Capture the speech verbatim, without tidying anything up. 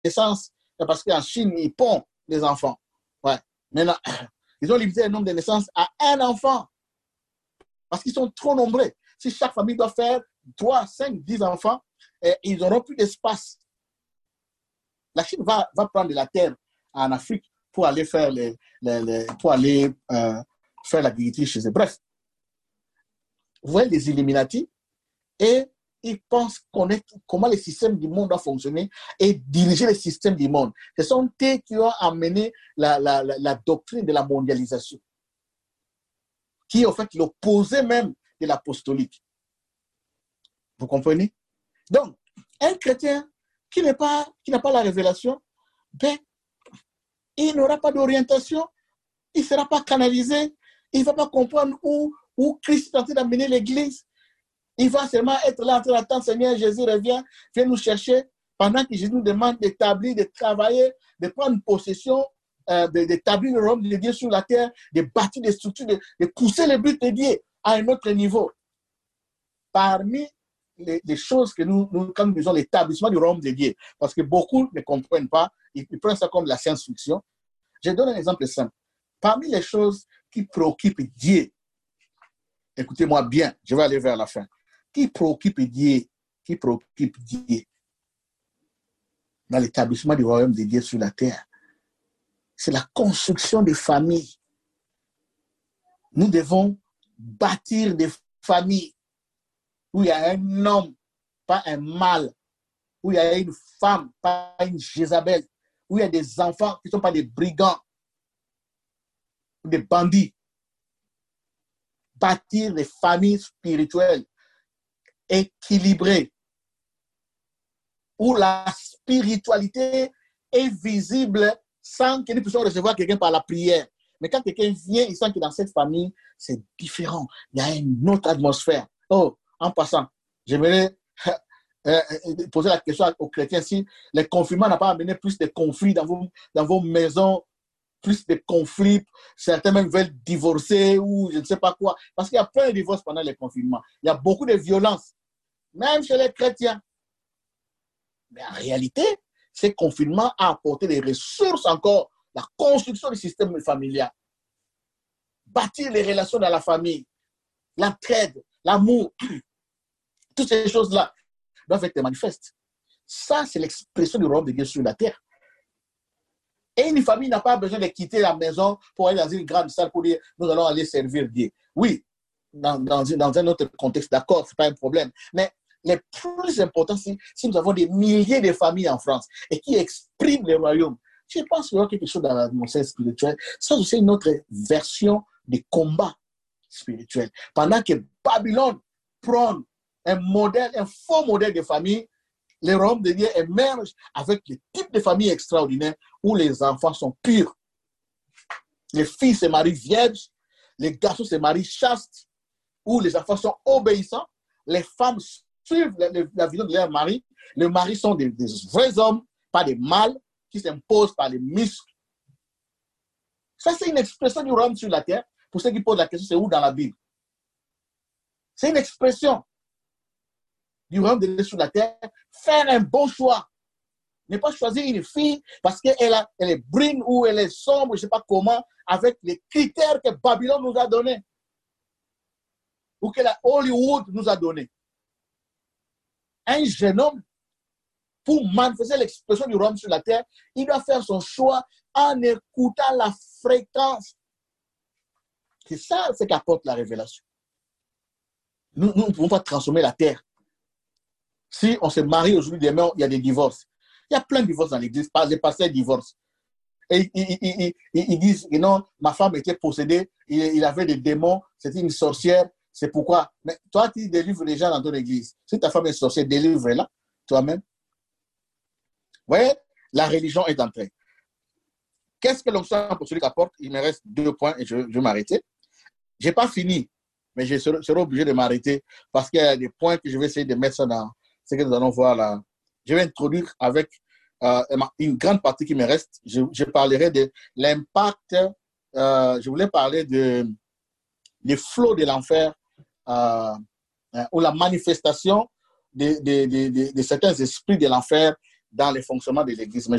naissances, parce qu'en Chine, ils pondent les enfants. Ouais. Maintenant, ils ont limité le nombre de naissances à un enfant. Parce qu'ils sont trop nombreux. Si chaque famille doit faire trois, cinq, dix enfants, eh, ils n'auront plus d'espace. La Chine va, va prendre de la terre en Afrique pour aller faire, les, les, les, pour aller, euh, faire l'agriculture chez eux. Bref, vous voyez les Illuminati et ils pensent connaître comment le système du monde doit fonctionner et diriger le système du monde. Ce sont eux qui ont amené la, la, la, la doctrine de la mondialisation, qui est en fait l'opposé même de l'apostolique. Vous comprenez? Donc, un chrétien qui n'est pas, qui n'a pas la révélation, ben, il n'aura pas d'orientation, il ne sera pas canalisé, il ne va pas comprendre où, où Christ est en train d'amener l'Église. Il va seulement être là en train d'attendre, Seigneur Jésus revient, viens nous chercher, pendant que Jésus nous demande d'établir, de travailler, de prendre possession, euh, d'établir le royaume de Dieu sur la terre, de bâtir des structures, de, de pousser le but de Dieu à un autre niveau. Parmi les, les choses que nous, nous quand nous disons l'établissement du royaume de Dieu, parce que beaucoup ne comprennent pas, ils, ils prennent ça comme la science-fiction. Je donne un exemple simple. Parmi les choses qui préoccupent Dieu, écoutez-moi bien, je vais aller vers la fin. Qui préoccupe Dieu, qui préoccupe Dieu dans l'établissement du royaume de Dieu sur la terre, c'est la construction des familles. Nous devons bâtir des familles où il y a un homme, pas un mâle, où il y a une femme, pas une Jézabel, où il y a des enfants qui ne sont pas des brigands, des bandits. Bâtir des familles spirituelles équilibrées, où la spiritualité est visible sans que nous puissions recevoir quelqu'un par la prière. Mais quand quelqu'un vient, il sent que dans cette famille, c'est différent. Il y a une autre atmosphère. Oh, en passant, j'aimerais euh, poser la question aux chrétiens si le confinement n'a pas amené plus de conflits dans vos, dans vos maisons, plus de conflits, certains même veulent divorcer ou je ne sais pas quoi. Parce qu'il y a plein de divorces pendant le confinement. Il y a beaucoup de violence, même chez les chrétiens. Mais en réalité, ce confinement a apporté des ressources encore, la construction du système familial, bâtir les relations dans la famille, l'entraide, l'amour, toutes ces choses-là doivent être manifestes. Ça, c'est l'expression du royaume de Dieu sur la terre. Et une famille n'a pas besoin de quitter la maison pour aller dans une grande salle pour dire nous allons aller servir Dieu. Oui, dans, dans, dans un autre contexte, d'accord, ce n'est pas un problème. Mais le plus important, c'est si nous avons des milliers de familles en France et qui expriment le royaume. Je pense qu'il y a quelque chose dans l'atmosphère spirituelle. Ça, c'est une autre version des combats spirituels. Pendant que Babylone prend un modèle, un faux modèle de famille, le royaume de Dieu émerge avec le type de famille extraordinaire où les enfants sont purs. Les filles se marient vierges, les garçons se marient chastes, où les enfants sont obéissants, les femmes suivent la, la, la vision de leur mari, les maris sont des, des vrais hommes, pas des mâles qui s'imposent par les muscles. Ça, c'est une expression du royaume sur la terre. Pour ceux qui posent la question, c'est où dans la Bible? C'est une expression du royaume de Dieu sur la terre. Faire un bon choix. Ne pas choisir une fille parce qu'elle elle est brune ou elle est sombre, je ne sais pas comment, avec les critères que Babylone nous a donnés. Ou que la Hollywood nous a donnés. Un jeune homme, pour manifester l'expression du royaume sur la terre, il doit faire son choix en écoutant la fréquence. C'est ça ce qu'apporte la révélation. Nous, nous ne pouvons pas transformer la terre. Si on se marie aujourd'hui, demain, il y a des divorces. Il y a plein de divorces dans l'église. Les pasteurs divorcent. Et ils, ils, ils, ils disent que non, ma femme était possédée, il, il avait des démons, c'était une sorcière, c'est pourquoi. Mais toi, tu délivres les gens dans ton église. Si ta femme est sorcière, délivre-la toi-même. Vous voyez, la religion est entrée. Qu'est-ce que l'onction apostolique apporte? Il me reste deux points et je, je vais m'arrêter. Je n'ai pas fini, mais je serai, serai obligé de m'arrêter parce qu'il y a des points que je vais essayer de mettre ça dans ce que nous allons voir là. Je vais introduire avec euh, une grande partie qui me reste. Je, je parlerai de l'impact, euh, je voulais parler de, des flots de l'enfer euh, ou la manifestation de, de, de, de, de certains esprits de l'enfer dans le fonctionnement de l'Église. Mais